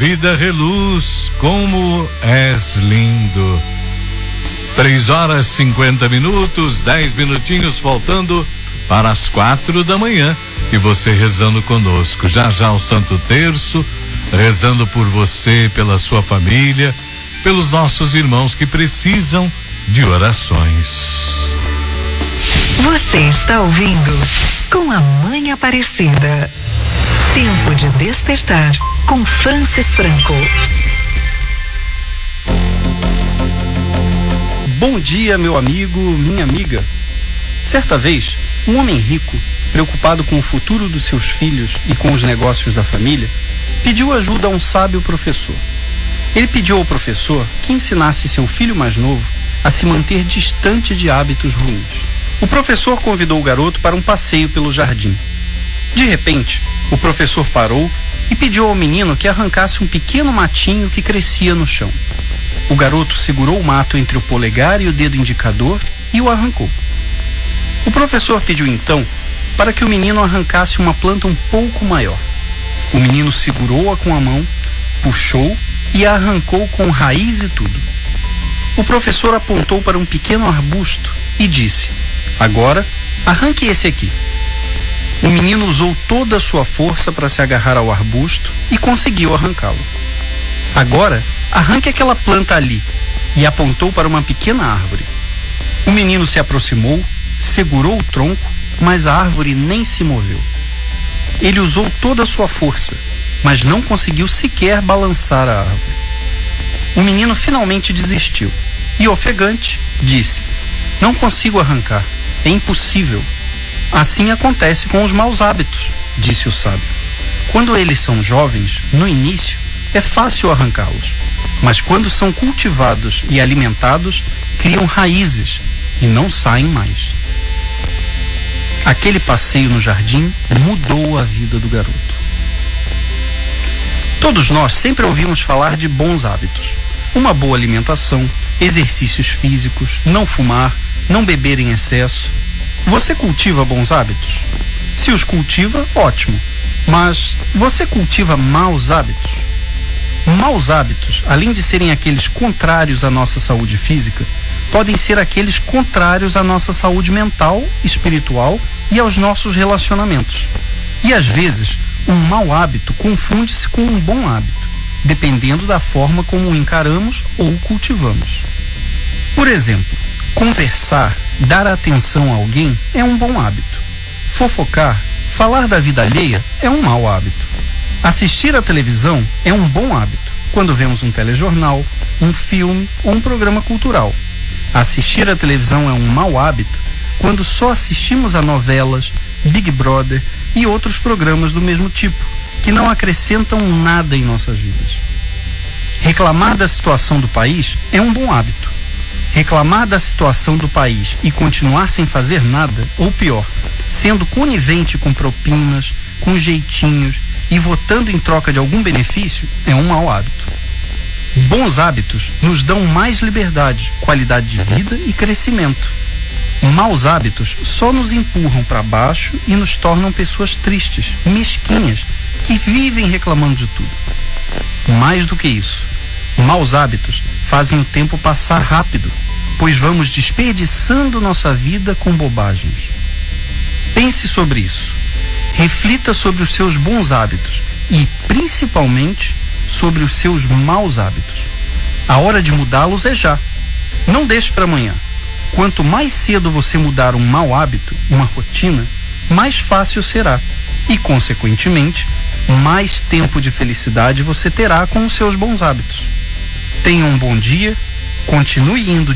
vida reluz, como és lindo. 3h50, 10 minutinhos faltando para as 4 da manhã. E você rezando conosco. Já já o Santo Terço, rezando por você, pela sua família, pelos nossos irmãos que precisam de orações. Você está ouvindo Com a Mãe Aparecida. Tempo de despertar com Francis Franco. Bom dia, meu amigo, minha amiga. Certa vez, um homem rico, preocupado com o futuro dos seus filhos e com os negócios da família, pediu ajuda a um sábio professor. Ele pediu ao professor que ensinasse seu filho mais novo a se manter distante de hábitos ruins. O professor convidou o garoto para um passeio pelo jardim. De repente, o professor parou e pediu ao menino que arrancasse um pequeno matinho que crescia no chão. O garoto segurou o mato entre o polegar e o dedo indicador e o arrancou. O professor pediu então para que o menino arrancasse uma planta um pouco maior. O menino segurou-a com a mão, puxou e a arrancou com raiz e tudo. O professor apontou para um pequeno arbusto e disse: "Agora, arranque esse aqui." O menino usou toda a sua força para se agarrar ao arbusto e conseguiu arrancá-lo. "Agora, arranque aquela planta ali", e apontou para uma pequena árvore. O menino se aproximou, segurou o tronco, mas a árvore nem se moveu. Ele usou toda a sua força, mas não conseguiu sequer balançar a árvore. O menino finalmente desistiu e, ofegante, disse: "Não consigo arrancar, é impossível." "Assim acontece com os maus hábitos", disse o sábio. "Quando eles são jovens, no início, é fácil arrancá-los, mas quando são cultivados e alimentados, criam raízes e não saem mais." Aquele passeio no jardim mudou a vida do garoto. Todos nós sempre ouvimos falar de bons hábitos. Uma boa alimentação, exercícios físicos, não fumar, não beber em excesso. Você cultiva bons hábitos? Se os cultiva, ótimo. Mas você cultiva maus hábitos? Maus hábitos, além de serem aqueles contrários à nossa saúde física, podem ser aqueles contrários à nossa saúde mental, espiritual e aos nossos relacionamentos. E às vezes, um mau hábito confunde-se com um bom hábito, dependendo da forma como o encaramos ou o cultivamos. Por exemplo, conversar, dar atenção a alguém é um bom hábito. Fofocar, falar da vida alheia é um mau hábito. Assistir à televisão é um bom hábito, quando vemos um telejornal, um filme ou um programa cultural. Assistir à televisão é um mau hábito quando só assistimos a novelas, Big Brother e outros programas do mesmo tipo, que não acrescentam nada em nossas vidas. Reclamar da situação do país é um bom hábito. Reclamar da situação do país e continuar sem fazer nada, ou pior, sendo conivente com propinas, com jeitinhos e votando em troca de algum benefício, é um mau hábito. Bons hábitos nos dão mais liberdade, qualidade de vida e crescimento. Maus hábitos só nos empurram para baixo e nos tornam pessoas tristes, mesquinhas, que vivem reclamando de tudo. Mais do que isso, maus hábitos fazem o tempo passar rápido, pois vamos desperdiçando nossa vida com bobagens. Pense sobre isso. Reflita sobre os seus bons hábitos e, principalmente, sobre os seus maus hábitos. A hora de mudá-los é já. Não deixe para amanhã. Quanto mais cedo você mudar um mau hábito, uma rotina, mais fácil será. E, consequentemente, mais tempo de felicidade você terá com os seus bons hábitos. Tenha um bom dia, continue indo